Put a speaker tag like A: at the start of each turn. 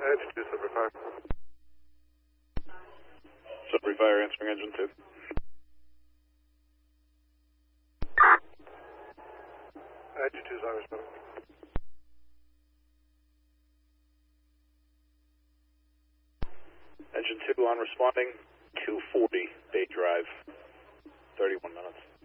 A: Engine 2, Sudbury Fire.
B: Sudbury Fire answering engine 2.
A: Engine 2 is on responding.
B: Engine 2 on responding, 240 Bay Drive, 31 minutes.